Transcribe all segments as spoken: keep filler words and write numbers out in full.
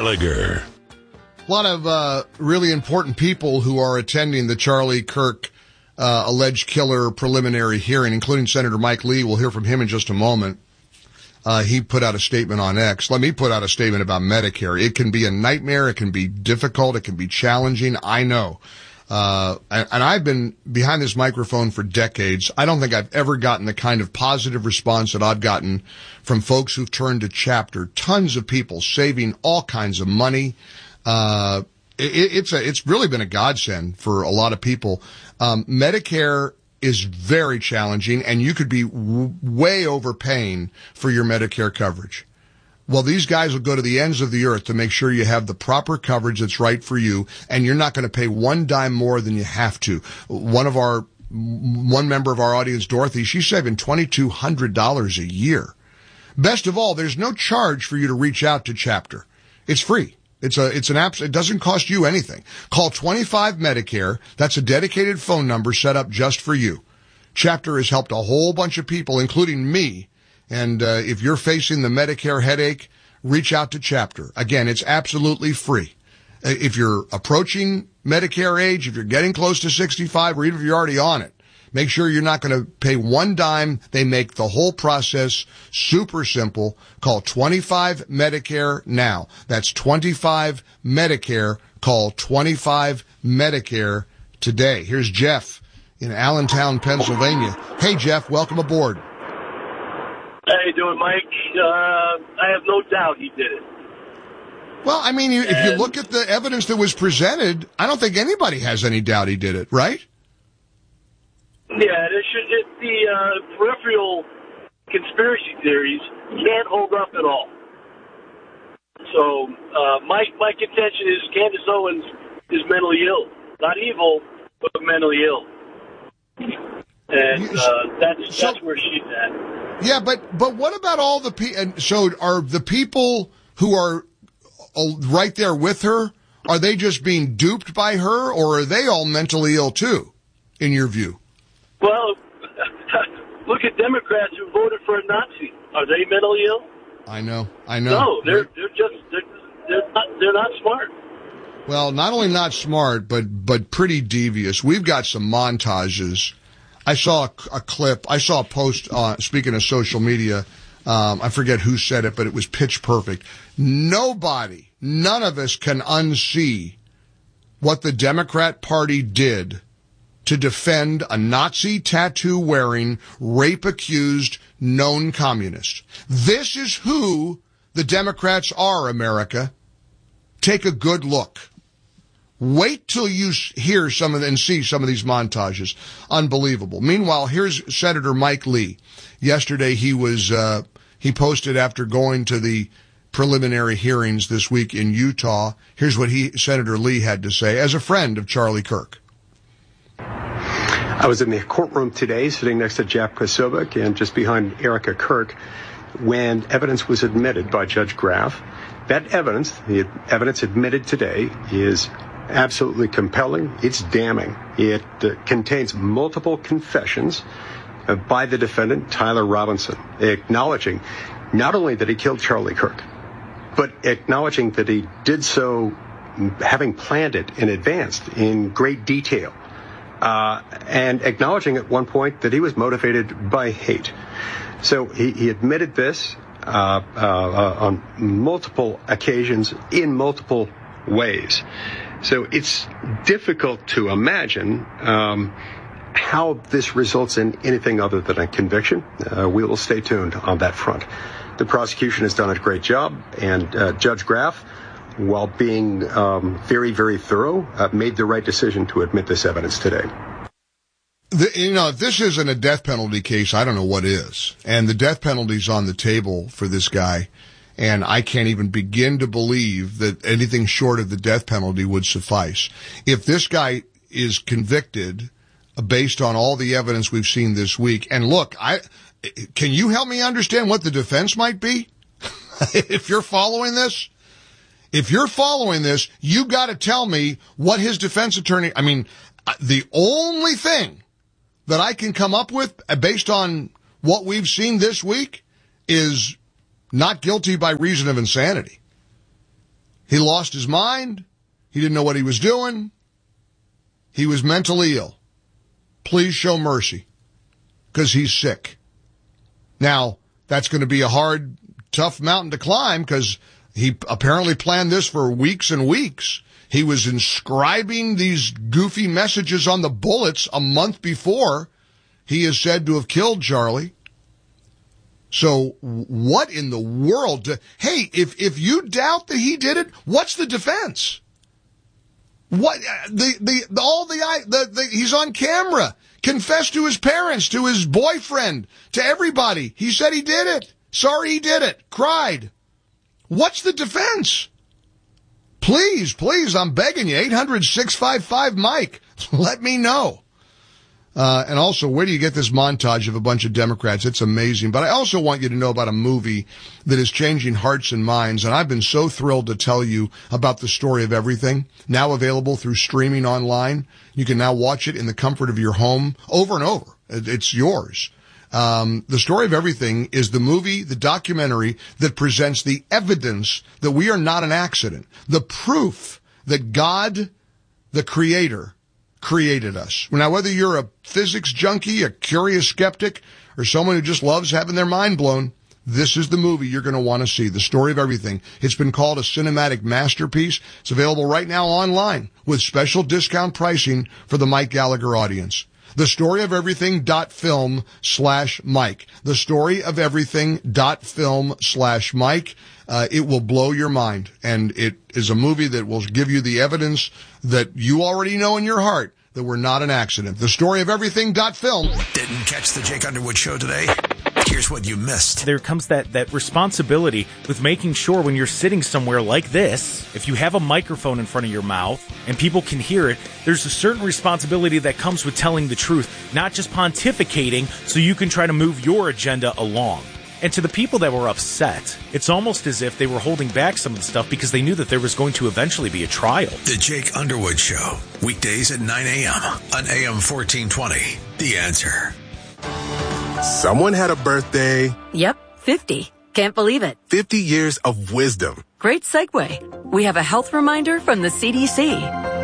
Gallagher. A lot of uh, really important people who are attending the Charlie Kirk uh, alleged killer preliminary hearing, including Senator Mike Lee. We'll hear from him in just a moment. Uh, he put out a statement on X. Let me put out a statement about Medicare. It can be a nightmare. It can be difficult. It can be challenging. I know. Uh, and, and I've been behind this microphone for decades. I don't think I've ever gotten the kind of positive response that I've gotten from folks who've turned to Chapter. Tons of people saving all kinds of money. Uh, it, it's a, it's really been a godsend for a lot of people. Um, Medicare is very challenging, and you could be w- way overpaying for your Medicare coverage. Well, these guys will go to the ends of the earth to make sure you have the proper coverage that's right for you, and you're not going to pay one dime more than you have to. One of our, one member of our audience, Dorothy, she's saving twenty-two hundred dollars a year. Best of all, there's no charge for you to reach out to Chapter. It's free. It's a, it's an app. It doesn't cost you anything. Call twenty-five Medicare. That's a dedicated phone number set up just for you. Chapter has helped a whole bunch of people, including me. And, uh, if you're facing the Medicare headache, reach out to Chapter. Again, it's absolutely free. If you're approaching Medicare age, if you're getting close to sixty-five, or even if you're already on it, make sure you're not going to pay one dime. They make the whole process super simple. Call twenty-five Medicare now. That's twenty-five Medicare. Call twenty-five Medicare today. Here's Jeff in Allentown, Pennsylvania. Hey, Jeff, welcome aboard. How you doing, Mike? Uh, I have no doubt he did it. Well, I mean, you, if you look at the evidence that was presented, I don't think anybody has any doubt he did it, right? Yeah, it should, it, the uh, peripheral conspiracy theories can't hold up at all. So uh, my my contention is Candace Owens is mentally ill, not evil, but mentally ill, and uh, that's so, that's where she's at. Yeah, but but what about all the people? And so are the people who are right there with her? Are they just being duped by her, or are they all mentally ill too, in your view? Well, look at Democrats who voted for a Nazi. Are they mentally ill? I know, I know. No, they're they're just they're they're not they're not smart. Well, not only not smart, but but pretty devious. We've got some montages. I saw a, a clip. I saw a post. Uh, speaking of social media, um, I forget who said it, but it was pitch perfect. Nobody, none of us can unsee what the Democrat Party did to defend a Nazi tattoo-wearing, rape-accused, known communist. This is who the Democrats are, America. Take a good look. Wait till you hear some of the, and see some of these montages. Unbelievable. Meanwhile, here's Senator Mike Lee. Yesterday he was, uh, he posted after going to the preliminary hearings this week in Utah. Here's what he, Senator Lee, had to say as a friend of Charlie Kirk. I was in the courtroom today, sitting next to Jeff Kosovic and just behind Erica Kirk, when evidence was admitted by Judge Graff. That evidence, the evidence admitted today, is absolutely compelling. It's damning. It uh, contains multiple confessions uh, by the defendant, Tyler Robinson, acknowledging not only that he killed Charlie Kirk, but acknowledging that he did so having planned it in advance in great detail. Uh, and acknowledging at one point that he was motivated by hate. So he, he admitted this uh, uh, uh, on multiple occasions in multiple ways. So it's difficult to imagine um, how this results in anything other than a conviction. Uh, we will stay tuned on that front. The prosecution has done a great job, and uh, Judge Graff, while being um, very, very thorough, uh, made the right decision to admit this evidence today. The, you know, if this isn't a death penalty case, I don't know what is. And the death penalty's on the table for this guy, and I can't even begin to believe that anything short of the death penalty would suffice. If this guy is convicted based on all the evidence we've seen this week, and look, I can you help me understand what the defense might be? If you're following this? If you're following this, you got to tell me what his defense attorney, I mean, the only thing that I can come up with based on what we've seen this week is not guilty by reason of insanity. He lost his mind. He didn't know what he was doing. He was mentally ill. Please show mercy, because he's sick. Now, that's going to be a hard, tough mountain to climb, because he apparently planned this for weeks and weeks. He was inscribing these goofy messages on the bullets a month before he is said to have killed Charlie. So what in the world? Do, hey, if, if you doubt that he did it, what's the defense? What, the, the, the all the, the, the, he's on camera, confessed to his parents, to his boyfriend, to everybody. He said he did it. Sorry he did it. Cried. What's the defense? Please, please, I'm begging you, eight hundred, six five five, Mike. Let me know. Uh, and also, where do you get this montage of a bunch of Democrats? It's amazing. But I also want you to know about a movie that is changing hearts and minds. And I've been so thrilled to tell you about The Story of Everything, now available through streaming online. You can now watch it in the comfort of your home over and over. It's yours. Um, The Story of Everything is the movie, the documentary that presents the evidence that we are not an accident. The proof that God, the Creator, created us. Now, whether you're a physics junkie, a curious skeptic, or someone who just loves having their mind blown, this is the movie you're going to want to see, The Story of Everything. It's been called a cinematic masterpiece. It's available right now online with special discount pricing for the Mike Gallagher audience. The Story of Everything dot film slash Mike. The Story of Everything dot film slash Mike. Uh, it will blow your mind. And it is a movie that will give you the evidence that you already know in your heart that we're not an accident. The Story of Everything dot film. Didn't catch the Jake Underwood Show today? Here's what you missed. There comes that, that responsibility with making sure when you're sitting somewhere like this, if you have a microphone in front of your mouth and people can hear it, there's a certain responsibility that comes with telling the truth, not just pontificating so you can try to move your agenda along. And to the people that were upset, it's almost as if they were holding back some of the stuff because they knew that there was going to eventually be a trial. The Jake Underwood Show, weekdays at nine a.m. on A M fourteen twenty. The Answer. Someone had a birthday. Yep, fifty. Can't believe it. fifty years of wisdom. Great segue. We have a health reminder from the C D C.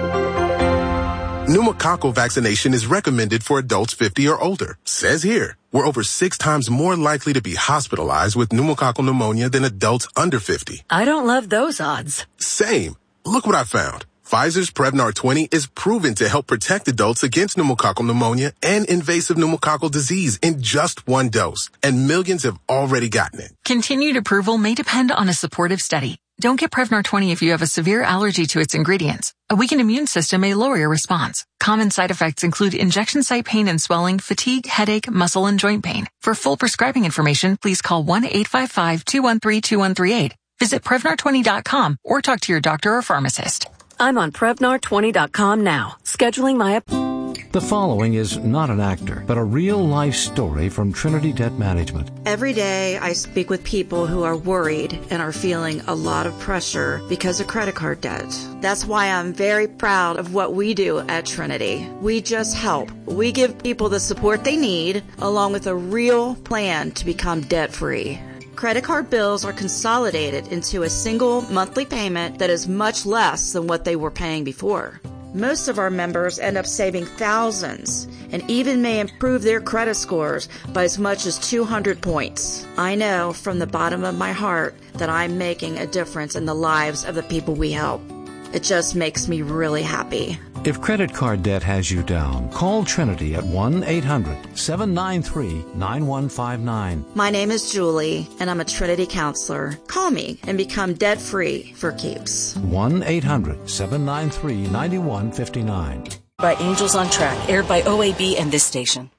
Pneumococcal vaccination is recommended for adults fifty or older. Says here, we're over six times more likely to be hospitalized with pneumococcal pneumonia than adults under fifty. I don't love those odds. Same. Look what I found. Pfizer's Prevnar twenty is proven to help protect adults against pneumococcal pneumonia and invasive pneumococcal disease in just one dose. And millions have already gotten it. Continued approval may depend on a supportive study. Don't get Prevnar twenty if you have a severe allergy to its ingredients. A weakened immune system may lower your response. Common side effects include injection site pain and swelling, fatigue, headache, muscle, and joint pain. For full prescribing information, please call one eight five five, two one three, two one three eight. Visit Prevnar twenty dot com or talk to your doctor or pharmacist. I'm on Prevnar twenty dot com now, scheduling my appointment. The following is not an actor, but a real-life story from Trinity Debt Management. Every day I speak with people who are worried and are feeling a lot of pressure because of credit card debt. That's why I'm very proud of what we do at Trinity. We just help. We give people the support they need, along with a real plan to become debt-free. Credit card bills are consolidated into a single monthly payment that is much less than what they were paying before. Most of our members end up saving thousands and even may improve their credit scores by as much as two hundred points. I know from the bottom of my heart that I'm making a difference in the lives of the people we help. It just makes me really happy. If credit card debt has you down, call Trinity at one eight hundred, seven nine three, nine one five nine. My name is Julie, and I'm a Trinity counselor. Call me and become debt-free for keeps. one eight hundred, seven nine three, nine one five nine. By Angels on Track, aired by O A B and this station.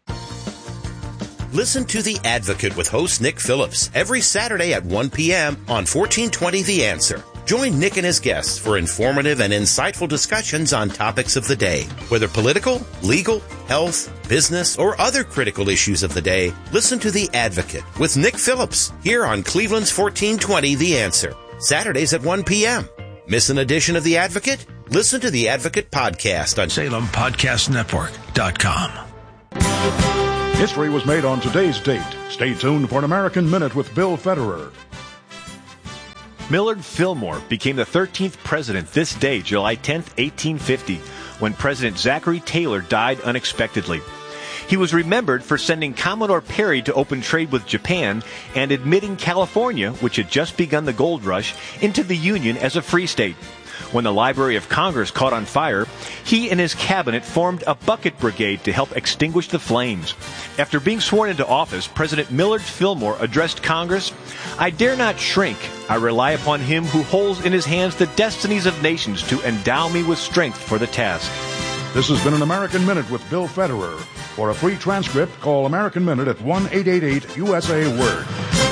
Listen to The Advocate with host Nick Phillips every Saturday at one p.m. on fourteen twenty The Answer. Join Nick and his guests for informative and insightful discussions on topics of the day. Whether political, legal, health, business, or other critical issues of the day, listen to The Advocate with Nick Phillips here on Cleveland's fourteen twenty The Answer. Saturdays at one p.m. Miss an edition of The Advocate? Listen to The Advocate podcast on Salem Podcast Network dot com. History was made on today's date. Stay tuned for an American Minute with Bill Federer. Millard Fillmore became the thirteenth president this day, July tenth, eighteen fifty, when President Zachary Taylor died unexpectedly. He was remembered for sending Commodore Perry to open trade with Japan and admitting California, which had just begun the gold rush, into the Union as a free state. When the Library of Congress caught on fire, he and his cabinet formed a bucket brigade to help extinguish the flames. After being sworn into office, President Millard Fillmore addressed Congress, "I dare not shrink. I rely upon him who holds in his hands the destinies of nations to endow me with strength for the task." This has been an American Minute with Bill Federer. For a free transcript, call American Minute at one eight eight eight U S A Word.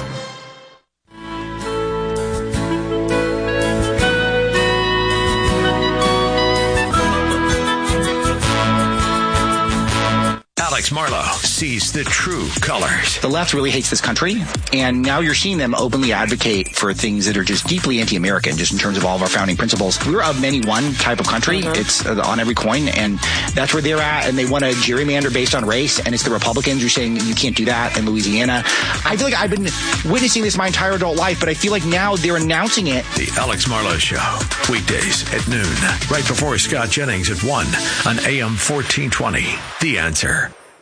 Alex Marlow sees the true colors. The left really hates this country, and now you're seeing them openly advocate for things that are just deeply anti-American, just in terms of all of our founding principles. We're a many one type of country. Mm-hmm. It's uh, on every coin, and that's where they're at, and they want to gerrymander based on race, and it's the Republicans who are saying you can't do that in Louisiana. I feel like I've been witnessing this my entire adult life, but I feel like now they're announcing it. The Alex Marlow Show, weekdays at noon, right before Scott Jennings at one on A M fourteen twenty. The Answer.